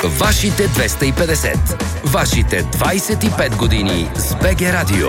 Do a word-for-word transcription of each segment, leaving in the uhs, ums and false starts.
Вашите двеста и петдесет. Вашите двайсет и пет години с БГ Радио.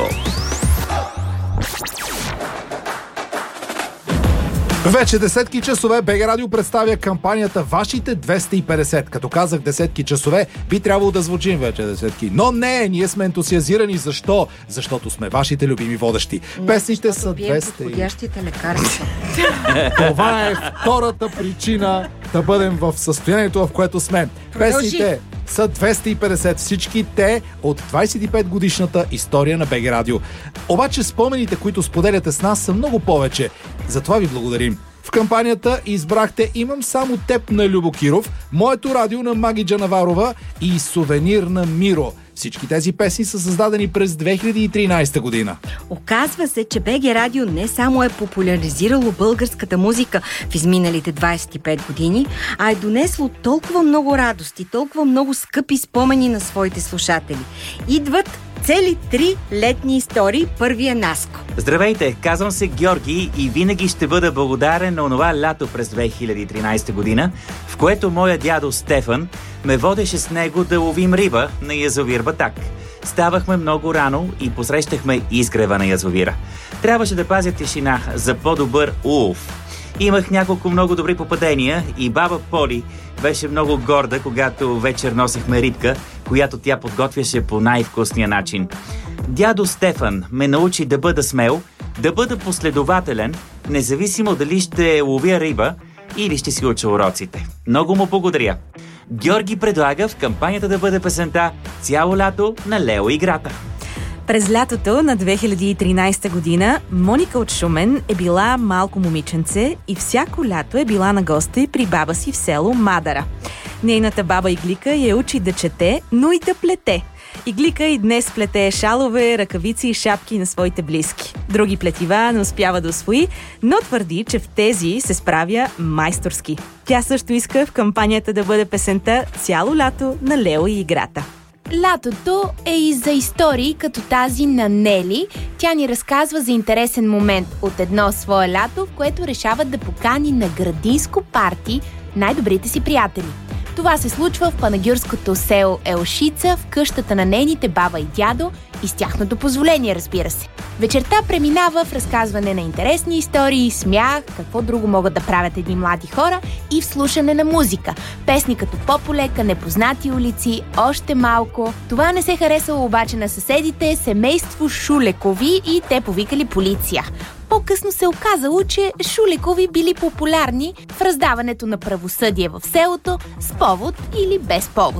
Вече десетки часове БГ Радио представя кампанията Вашите двеста и петдесет. Като казах десетки часове, би трябвало да звучим вече десетки. Но не, ние сме ентусиазирани. Защо? Защото сме вашите любими водещи. Не, Песните са двеста. подходящите лекарства. Това е втората причина да бъдем в състоянието, в което сме. Песните са двеста и петдесет. Всички те от двайсет и пет годишната история на БГ Радио. Обаче спомените, които споделяте с нас, са много повече. Затова ви благодарим. В кампанията избрахте "Имам само теб" на Любо Киров, "Моето радио" на Маги Джанаварова и "Сувенир" на Миро. Всички тези песни са създадени през две хиляди и тринайсета година. Оказва се, че БГ Радио не само е популяризирало българската музика в изминалите двайсет и пет години, а е донесло толкова много радости, толкова много скъпи спомени на своите слушатели. Идват цели три летни истории. Първи е Наско. Здравейте, казвам се Георги и винаги ще бъда благодарен на онова лято през две хиляди и тринайсета година, в което моя дядо Стефан ме водеше с него да ловим риба на язовир Батак. Ставахме много рано и посрещахме изгрева на язовира. Трябваше да пазя тишина за по-добър улов. Имах няколко много добри попадения и баба Поли беше много горда, когато вечер носихме рибка, която тя подготвяше по най-вкусния начин. Дядо Стефан ме научи да бъда смел, да бъда последователен, независимо дали ще ловя риба или ще си уча уроците. Много му благодаря. Георги предлага в кампанията да бъде песента "Цяло лято" на Лео Играта. През лятото на две хиляди и тринайсета година Моника от Шумен е била малко момиченце и всяко лято е била на гости при баба си в село Мадара. Нейната баба Иглика я учи да чете, но и да плете. Иглика и днес плете шалове, ръкавици и шапки на своите близки. Други плетива не успява да усвои, но твърди, че в тези се справя майсторски. Тя също иска в кампанията да бъде песента "Цяло лято" на Лео и Играта. Лятото е и за истории като тази на Нели. Тя ни разказва за интересен момент от едно свое лято, в което решава да покани на градинско парти най-добрите си приятели. Това се случва в панагюрското село Елшица, в къщата на нейните баба и дядо и с тяхното позволение, разбира се. Вечерта преминава в разказване на интересни истории, смях, какво друго могат да правят едни млади хора и в слушане на музика. Песни като "По-полека", "Непознати улици", "Още малко". Това не се харесало обаче на съседите, семейство Шулекови, и те повикали полиция. По-късно се оказало, че Шулекови били популярни в раздаването на правосъдие в селото с повод или без повод.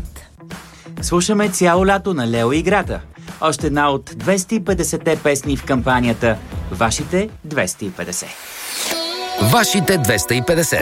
Слушаме "Цяло лято" на Лео Играта. Още една от двеста и петдесетте песни в кампанията Вашите двеста и петдесет. Вашите двеста и петдесет.